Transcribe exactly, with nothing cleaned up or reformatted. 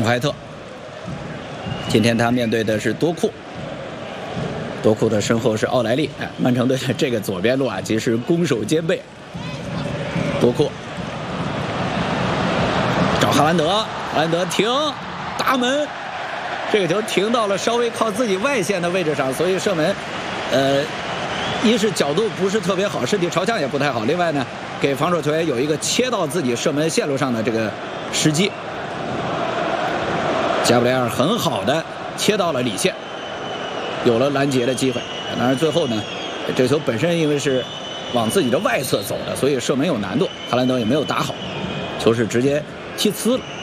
怀特。今天他面对的是多库，多库的身后是奥莱利。哎，曼城队的这个左边路啊，其实攻守兼备。多库找哈兰德，哈兰德停，打门，这个球停到了稍微靠自己外线的位置上，所以射门，呃，一是角度不是特别好，身体朝向也不太好，另外呢，给防守球员有一个切到自己射门线路上的这个时机。加布雷尔很好的切到了里线，有了拦截的机会。当然最后呢，这球本身因为是往自己的外侧走的，所以射门有难度，哈兰德也没有打好，球是直接踢呲了。